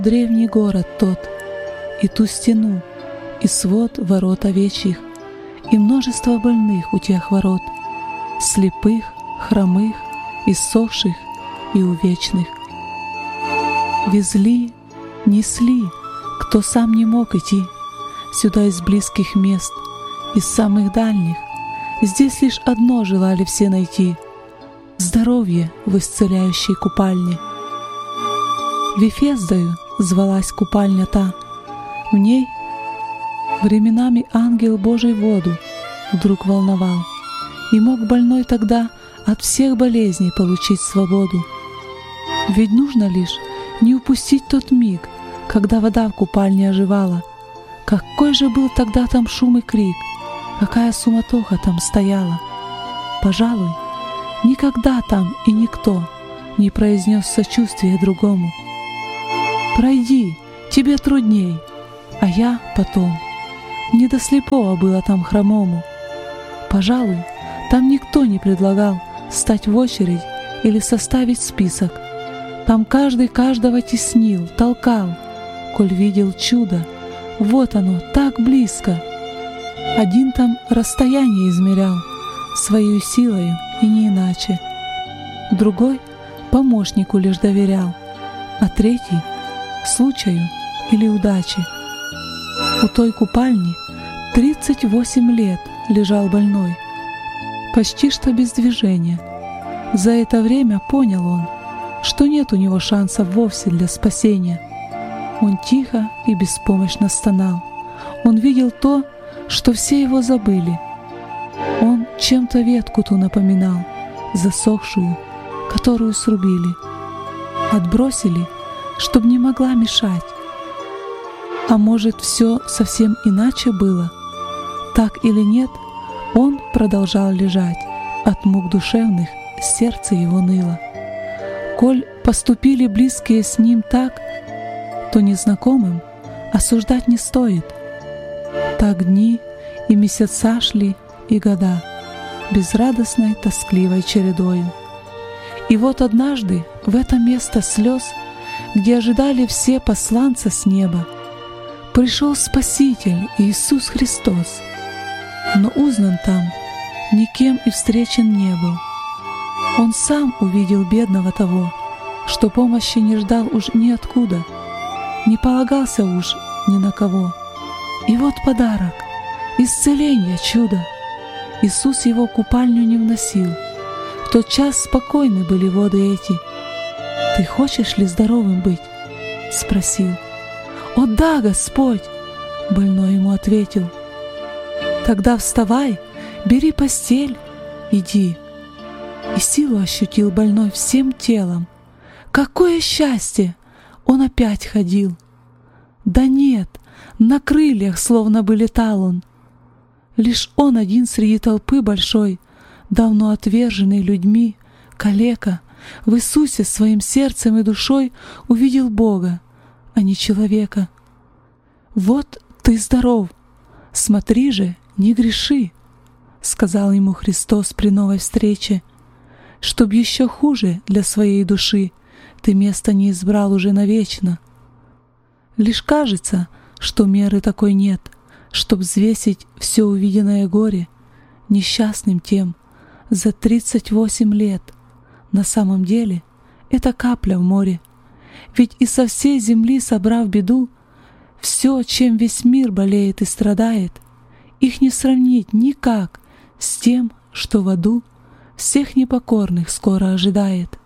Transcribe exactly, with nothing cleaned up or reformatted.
древний город тот, и ту стену, и свод ворот овечьих, и множество больных у тех ворот, слепых, хромых, иссохших и увечных. Везли, несли, кто сам не мог идти, сюда из близких мест, из самых дальних. Здесь лишь одно желали все найти — здоровье в исцеляющей купальне. Вифездою звалась купальня та, в ней временами ангел Божий воду вдруг волновал, и мог больной тогда от всех болезней получить свободу. Ведь нужно лишь не упустить тот миг, когда вода в купальне оживала. Какой же был тогда там шум и крик, какая суматоха там стояла! Пожалуй, никогда там и никто не произнес сочувствия другому. «Пройди, тебе трудней, а я потом». Не до слепого было там хромому. Пожалуй, там никто не предлагал стать в очередь или составить список. Там каждый каждого теснил, толкал, коль видел чудо. Вот оно, так близко. Один там расстояние измерял своей силою и не иначе. Другой помощнику лишь доверял, а третий — случаю или удаче. У той купальни тридцать восемь лет лежал больной, почти что без движения. За это время понял он, что нет у него шансов вовсе для спасения. Он тихо и беспомощно стонал. Он видел то, что все его забыли. Он чем-то ветку ту напоминал, засохшую, которую срубили. Отбросили, чтоб не могла мешать. А может, все совсем иначе было? Так или нет, он продолжал лежать. От мук душевных сердце его ныло. Коль поступили близкие с ним так, то незнакомым осуждать не стоит. Так дни и месяца шли, и года, безрадостной, тоскливой чередою. И вот однажды в это место слез, где ожидали все посланца с неба, пришел Спаситель Иисус Христос, но узнан там никем и встречен не был. Он сам увидел бедного того, что помощи не ждал уж ниоткуда, не полагался уж ни на кого. И вот подарок, исцеление, чудо. Иисус его купальню не вносил. В тот час спокойны были воды эти. «Ты хочешь ли здоровым быть?» — спросил. «О да, Господь!» — больной ему ответил. «Тогда вставай, бери постель, иди». И силу ощутил больной всем телом. Какое счастье! Он опять ходил. Да нет, на крыльях словно бы летал он. Лишь он один среди толпы большой, давно отверженный людьми, калека, в Иисусе своим сердцем и душой увидел Бога, а не человека. «Вот ты здоров, смотри же, не греши», — сказал ему Христос при новой встрече, «чтоб еще хуже для своей души ты место не избрал уже навечно». Лишь кажется, что меры такой нет, чтоб взвесить все увиденное горе несчастным тем за тридцать восемь лет. На самом деле это капля в море, ведь и со всей земли собрав беду, все, чем весь мир болеет и страдает, их не сравнить никак с тем, что в аду всех непокорных скоро ожидает.